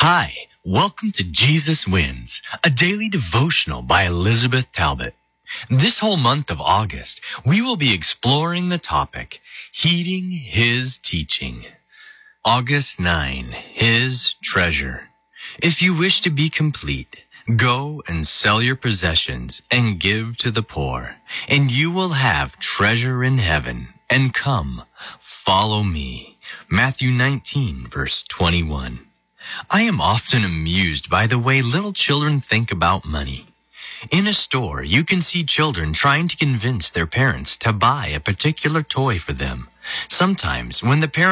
Hi, welcome to Jesus Wins, a daily devotional by Elizabeth Talbot. This whole month of August, we will be exploring the topic, Heeding His Teaching. August 9, His Treasure. If you wish to be complete, go and sell your possessions and give to the poor, and you will have treasure in heaven. And come, follow me. Matthew 19, verse 21. I am often amused by the way little children think about money. In a store, you can see children trying to convince their parents to buy a particular toy for them. Sometimes, when the parents